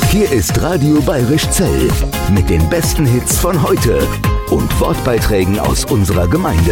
Hier ist Radio Bayerisch Zell mit den besten Hits von heute und Wortbeiträgen aus unserer Gemeinde.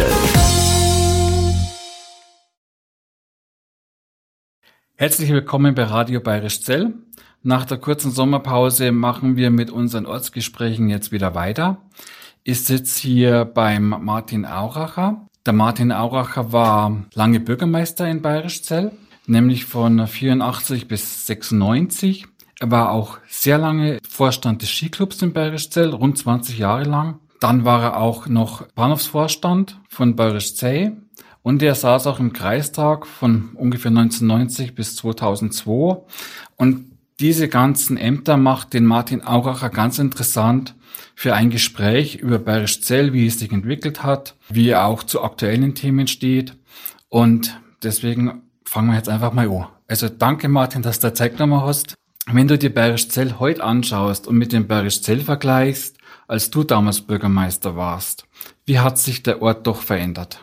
Herzlich willkommen bei Radio Bayerisch Zell. Nach der kurzen Sommerpause machen wir mit unseren Ortsgesprächen jetzt wieder weiter. Ich sitze hier beim Martin Auracher. Der Martin Auracher war lange Bürgermeister in Bayerisch Zell, nämlich von 84 bis 96. Er war auch sehr lange Vorstand des Skiclubs in Bayerisch Zell, rund 20 Jahre lang. Dann war er auch noch Bahnhofsvorstand von Bayerisch Zell und er saß auch im Kreistag von ungefähr 1990 bis 2002. Und diese ganzen Ämter macht den Martin Auracher ganz interessant für ein Gespräch über Bayerisch Zell, wie es sich entwickelt hat, wie er auch zu aktuellen Themen steht. Und deswegen fangen wir jetzt einfach mal an. Also danke Martin, dass du Zeit genommen hast. Wenn du dir Bayerisch Zell heute anschaust und mit dem Bayerisch Zell vergleichst, als du damals Bürgermeister warst, wie hat sich der Ort doch verändert?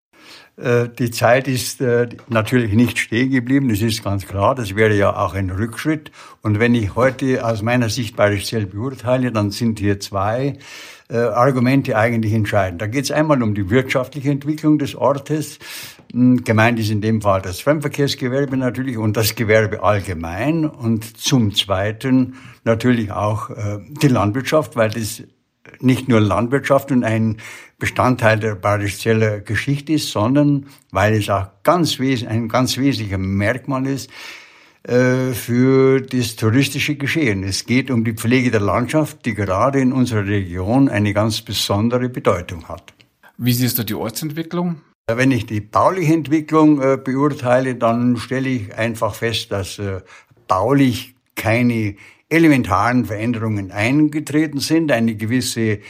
Die Zeit ist natürlich nicht stehen geblieben, das ist ganz klar, das wäre ja auch ein Rückschritt. Und wenn ich heute aus meiner Sicht Bayerisch Zell beurteile, dann sind hier zwei Argumente eigentlich entscheidend. Da geht es einmal um die wirtschaftliche Entwicklung des Ortes. Gemeint ist in dem Fall das Fremdverkehrsgewerbe natürlich und das Gewerbe allgemein und zum Zweiten natürlich auch die Landwirtschaft, weil das nicht nur Landwirtschaft und ein Bestandteil der Bayerisch Zeller Geschichte ist, sondern weil es auch ein ganz wesentlicher Merkmal ist für das touristische Geschehen. Es geht um die Pflege der Landschaft, die gerade in unserer Region eine ganz besondere Bedeutung hat. Wie siehst du die Ortsentwicklung? Wenn ich die bauliche Entwicklung beurteile, dann stelle ich einfach fest, dass baulich keine elementaren Veränderungen eingetreten sind. Eine gewisse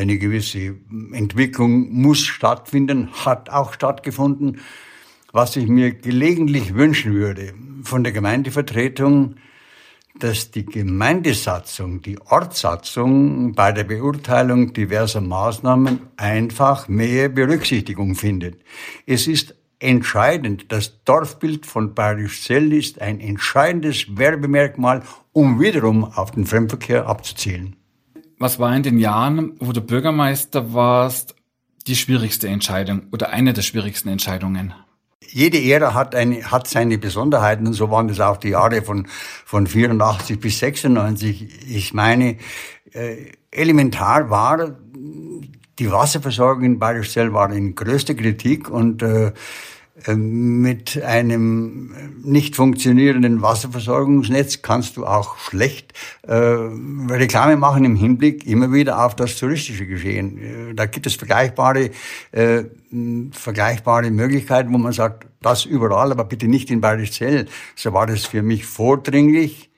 Entwicklung muss stattfinden, hat auch stattgefunden. Was ich mir gelegentlich wünschen würde von der Gemeindevertretung, dass die Gemeindesatzung, die Ortssatzung bei der Beurteilung diverser Maßnahmen einfach mehr Berücksichtigung findet. Es ist entscheidend, das Dorfbild von Bayerisch Zell ist ein entscheidendes Werbemerkmal, um wiederum auf den Fremdverkehr abzuzielen. Was war in den Jahren, wo du Bürgermeister warst, die schwierigste Entscheidung oder eine der schwierigsten Entscheidungen? Jede Ära hat seine Besonderheiten und so waren das auch die Jahre von 84 bis 96. Ich meine, elementar war die Wasserversorgung in Bayerisch Zell war in größter Kritik und mit einem nicht funktionierenden Wasserversorgungsnetz kannst du auch schlecht Reklame machen im Hinblick immer wieder auf das touristische Geschehen. Da gibt es vergleichbare Möglichkeiten, wo man sagt, das überall, aber bitte nicht in Bayerisch Zell. So war das für mich vordringlich,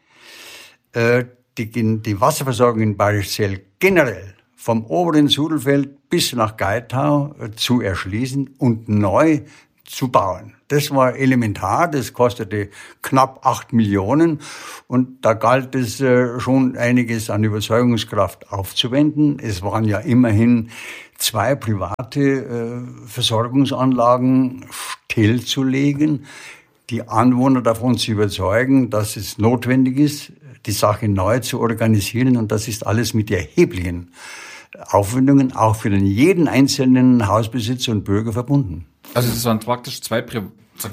die Wasserversorgung in Bayerisch Zell generell vom oberen Sudelfeld bis nach Geitau zu erschließen und neu zu bauen. Das war elementar, das kostete knapp 8 Millionen und da galt es schon einiges an Überzeugungskraft aufzuwenden. Es waren ja immerhin 2 private Versorgungsanlagen stillzulegen, die Anwohner davon zu überzeugen, dass es notwendig ist, die Sache neu zu organisieren und das ist alles mit erheblichen Aufwendungen auch für jeden einzelnen Hausbesitzer und Bürger verbunden. Also das waren praktisch zwei private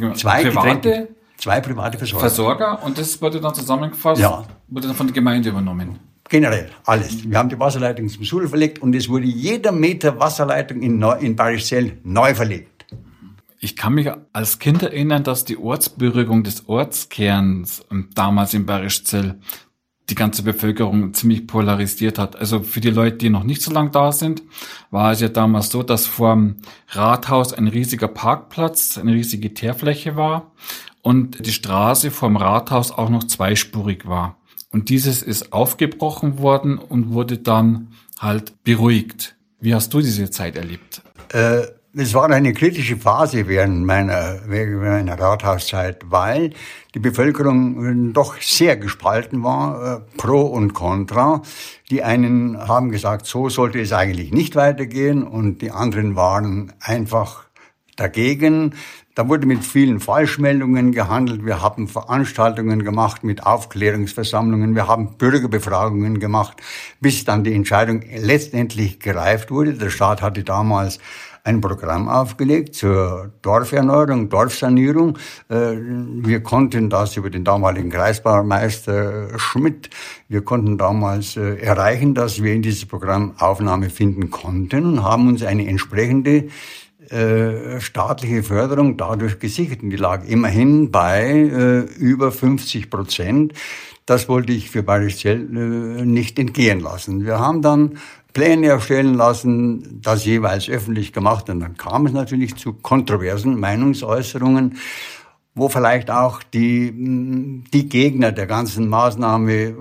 Versorger und das wurde dann zusammengefasst, wurde dann von der Gemeinde übernommen. Generell, alles. Wir haben die Wasserleitung zum Sudel verlegt und es wurde jeder Meter Wasserleitung in Bayerisch Zell neu verlegt. Ich kann mich als Kind erinnern, dass die Ortsberührung des Ortskerns damals in Bayerisch Zell die ganze Bevölkerung ziemlich polarisiert hat. Also für die Leute, die noch nicht so lange da sind, war es ja damals so, dass vorm Rathaus ein riesiger Parkplatz, eine riesige Teerfläche war und die Straße vorm Rathaus auch noch zweispurig war. Und dieses ist aufgebrochen worden und wurde dann halt beruhigt. Wie hast du diese Zeit erlebt? Es war eine kritische Phase während meiner Rathauszeit, weil die Bevölkerung doch sehr gespalten war, pro und contra. Die einen haben gesagt, so sollte es eigentlich nicht weitergehen und die anderen waren einfach dagegen. Da wurde mit vielen Falschmeldungen gehandelt. Wir haben Veranstaltungen gemacht mit Aufklärungsversammlungen. Wir haben Bürgerbefragungen gemacht, bis dann die Entscheidung letztendlich gereift wurde. Der Staat hatte damals ein Programm aufgelegt zur Dorferneuerung, Dorfsanierung. Wir konnten das über den damaligen Kreisbaumeister Schmidt, wir konnten damals erreichen, dass wir in dieses Programm Aufnahme finden konnten und haben uns eine entsprechende staatliche Förderung dadurch gesichert. Und die lag immerhin bei über 50%. Das wollte ich für Bayerisch Zell nicht entgehen lassen. Wir haben dann Pläne erstellen lassen, das jeweils öffentlich gemacht, und dann kam es natürlich zu kontroversen Meinungsäußerungen, wo vielleicht auch die Gegner der ganzen Maßnahme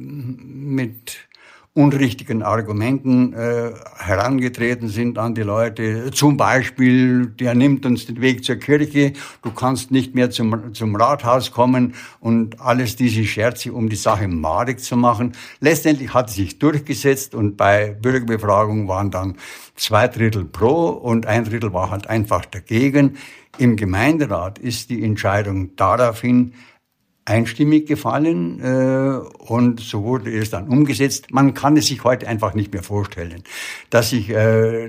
mit unrichtigen Argumenten herangetreten sind an die Leute. Zum Beispiel, der nimmt uns den Weg zur Kirche, du kannst nicht mehr zum Rathaus kommen, und alles diese Scherze, um die Sache madig zu machen. Letztendlich hat es sich durchgesetzt, und bei Bürgerbefragung waren dann 2/3 pro und 1/3 war halt einfach dagegen. Im Gemeinderat ist die Entscheidung daraufhin einstimmig gefallen, und so wurde es dann umgesetzt. Man kann es sich heute einfach nicht mehr vorstellen, dass sich der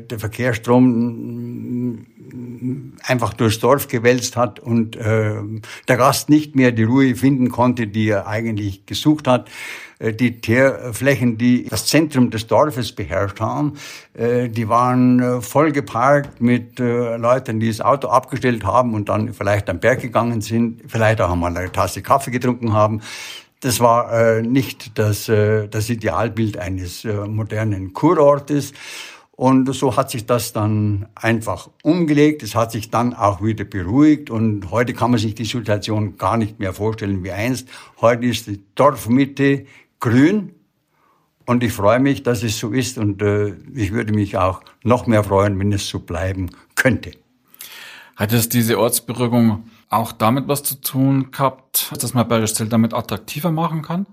Verkehrsstrom einfach durchs Dorf gewälzt hat und der Gast nicht mehr die Ruhe finden konnte, die er eigentlich gesucht hat. Die Teerflächen, die das Zentrum des Dorfes beherrscht haben, die waren voll geparkt mit Leuten, die das Auto abgestellt haben und dann vielleicht am Berg gegangen sind, vielleicht auch einmal eine Tasse Kaffee getrunken haben. Das war nicht das Idealbild eines modernen Kurortes. Und so hat sich das dann einfach umgelegt. Es hat sich dann auch wieder beruhigt. Und heute kann man sich die Situation gar nicht mehr vorstellen wie einst. Heute ist die Dorfmitte grün. Und ich freue mich, dass es so ist. Und ich würde mich auch noch mehr freuen, wenn es so bleiben könnte. Hat es diese Ortsberuhigung auch damit was zu tun gehabt, dass man Bayerisch Zell damit attraktiver machen kann?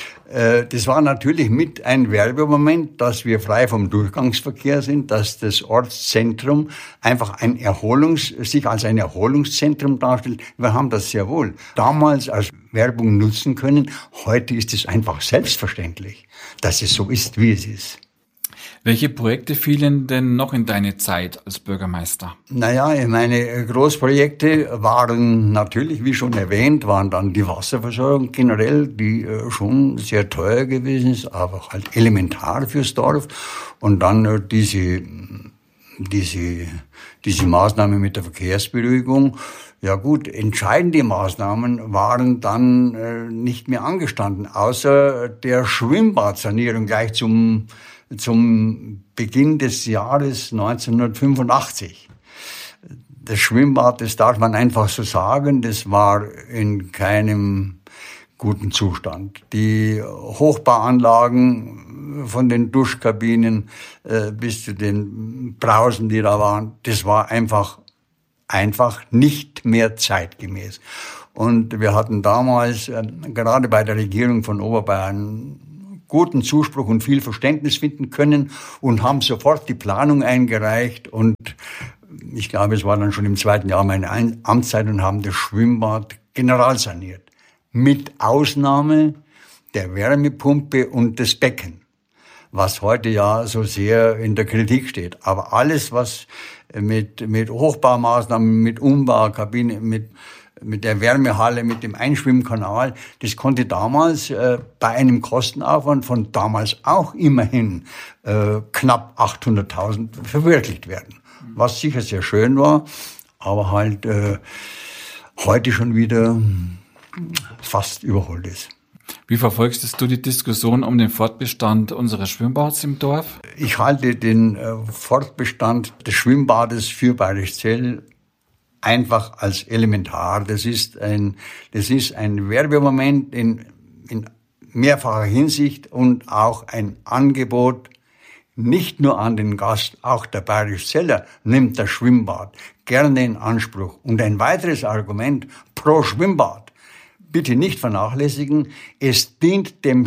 Das war natürlich mit ein Werbemoment, dass wir frei vom Durchgangsverkehr sind, dass das Ortszentrum einfach sich als ein Erholungszentrum darstellt. Wir haben das sehr wohl damals als Werbung nutzen können. Heute ist es einfach selbstverständlich, dass es so ist, wie es ist. Welche Projekte fielen denn noch in deine Zeit als Bürgermeister? Naja, meine Großprojekte waren natürlich, wie schon erwähnt, waren dann die Wasserversorgung generell, die schon sehr teuer gewesen ist, aber halt elementar fürs Dorf. Und dann diese Maßnahme mit der Verkehrsberuhigung. Ja gut, entscheidende Maßnahmen waren dann nicht mehr angestanden, außer der Schwimmbadsanierung gleich zum Beginn des Jahres 1985. Das Schwimmbad, das darf man einfach so sagen, das war in keinem guten Zustand. Die Hochbauanlagen von den Duschkabinen bis zu den Brausen, die da waren, das war einfach nicht mehr zeitgemäß. Und wir hatten damals, gerade bei der Regierung von Oberbayern, guten Zuspruch und viel Verständnis finden können und haben sofort die Planung eingereicht. Und ich glaube, es war dann schon im 2. Jahr meine Amtszeit, und haben das Schwimmbad generalsaniert. Mit Ausnahme der Wärmepumpe und des Becken, was heute ja so sehr in der Kritik steht. Aber alles, was mit Hochbaumaßnahmen, mit Umbaukabine, mit der Wärmehalle, mit dem Einschwimmkanal, das konnte damals bei einem Kostenaufwand von damals auch immerhin knapp 800.000 verwirklicht werden. Was sicher sehr schön war, aber halt heute schon wieder fast überholt ist. Wie verfolgst du die Diskussion um den Fortbestand unseres Schwimmbads im Dorf? Ich halte den Fortbestand des Schwimmbades für Bayerisch Zell einfach als elementar. Das ist ein Werbemoment in mehrfacher Hinsicht und auch ein Angebot nicht nur an den Gast, auch der Bayerisch Zeller nimmt das Schwimmbad gerne in Anspruch. Und ein weiteres Argument pro Schwimmbad, bitte nicht vernachlässigen, es dient dem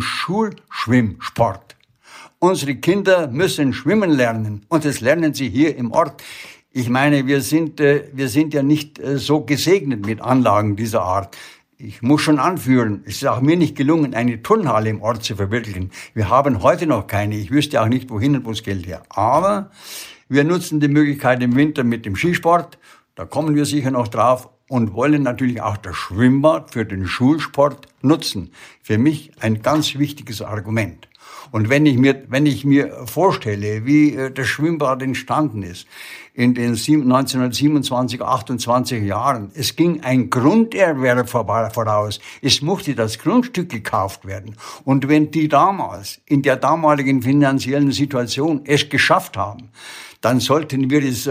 Schulschwimmsport. Unsere Kinder müssen schwimmen lernen, und das lernen sie hier im Ort. Ich meine, wir sind ja nicht so gesegnet mit Anlagen dieser Art. Ich muss schon anführen, es ist auch mir nicht gelungen, eine Turnhalle im Ort zu verwirklichen. Wir haben heute noch keine. Ich wüsste auch nicht, wohin und wo das Geld her. Aber wir nutzen die Möglichkeit im Winter mit dem Skisport. Da kommen wir sicher noch drauf. Und wollen natürlich auch das Schwimmbad für den Schulsport nutzen. Für mich ein ganz wichtiges Argument. Und wenn ich mir vorstelle, wie das Schwimmbad entstanden ist, in den 1927, 28 Jahren, es ging ein Grunderwerb voraus. Es musste das Grundstück gekauft werden. Und wenn die damals, in der damaligen finanziellen Situation, es geschafft haben, dann sollten wir es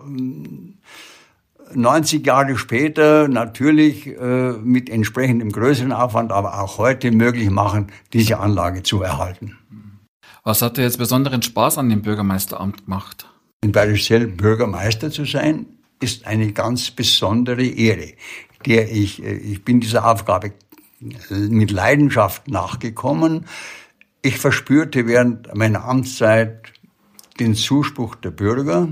90 Jahre später natürlich mit entsprechendem größeren Aufwand, aber auch heute möglich machen, diese Anlage zu erhalten. Was hat dir jetzt besonderen Spaß an dem Bürgermeisteramt gemacht? In Bayerischzell Bürgermeister zu sein, ist eine ganz besondere Ehre, der ich bin dieser Aufgabe mit Leidenschaft nachgekommen. Ich verspürte während meiner Amtszeit den Zuspruch der Bürger.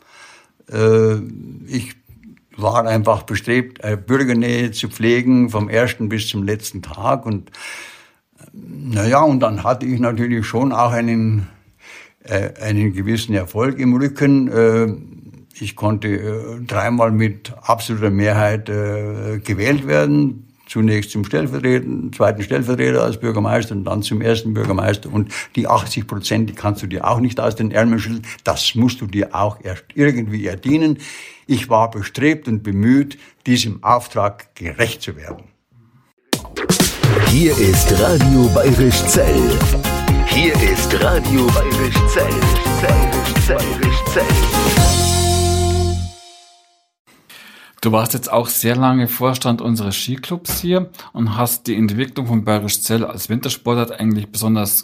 Ich war einfach bestrebt, Bürgernähe zu pflegen vom ersten bis zum letzten Tag. Und und dann hatte ich natürlich schon auch einen gewissen Erfolg im Rücken. Ich konnte 3-mal mit absoluter Mehrheit gewählt werden. Zunächst zum zweiten Stellvertreter als Bürgermeister und dann zum ersten Bürgermeister. Und die 80%, die kannst du dir auch nicht aus den Ärmeln schütteln. Das musst du dir auch erst irgendwie erdienen. Ich war bestrebt und bemüht, diesem Auftrag gerecht zu werden. Hier ist Radio Bayrischzell. Hier ist Radio Bayrischzell. Du warst jetzt auch sehr lange Vorstand unseres Skiclubs hier und hast die Entwicklung von Bayrischzell als Wintersportart eigentlich besonders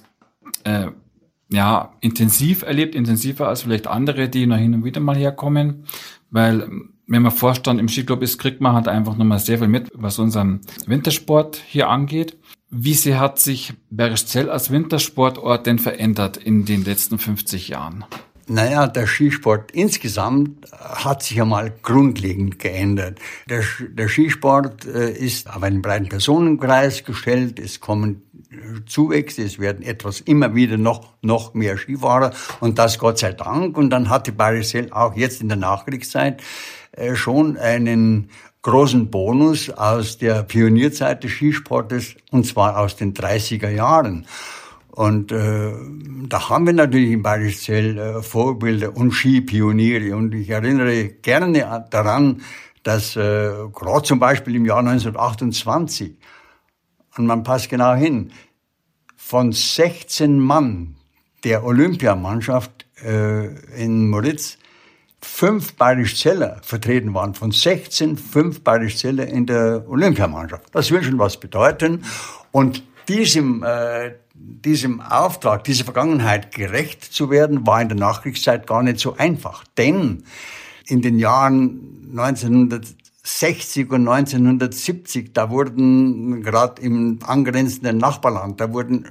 intensiv erlebt, intensiver als vielleicht andere, die noch hin und wieder mal herkommen, weil wenn man Vorstand im Skiclub ist, kriegt man halt einfach nochmal sehr viel mit, was unseren Wintersport hier angeht. Wie sehr hat sich Bayrischzell als Wintersportort denn verändert in den letzten 50 Jahren? Naja, der Skisport insgesamt hat sich einmal grundlegend geändert. Der Skisport ist auf einen breiten Personenkreis gestellt. Es kommen Zuwächse, es werden immer wieder noch mehr Skifahrer und das Gott sei Dank. Und dann hatte Bayrischzell auch jetzt in der Nachkriegszeit schon einen großen Bonus aus der Pionierzeit des Skisportes, und zwar aus den 30er Jahren. Und da haben wir natürlich in Bayrischzell Vorbilder und Skipioniere. Und ich erinnere gerne daran, dass gerade zum Beispiel im Jahr 1928, und man passt genau hin, von 16 Mann der Olympiamannschaft in Moritz 5 Bayrischzeller vertreten waren. Von 16, 5 Bayrischzeller in der Olympiamannschaft. Das will schon was bedeuten. Und diesem Auftrag, dieser Vergangenheit gerecht zu werden, war in der Nachkriegszeit gar nicht so einfach. Denn in den Jahren 1960 und 1970, da wurden gerade im angrenzenden Nachbarland, da wurden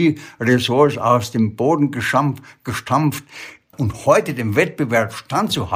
Skiresorts aus dem Boden gestampft. Und heute dem Wettbewerb standzuhalten,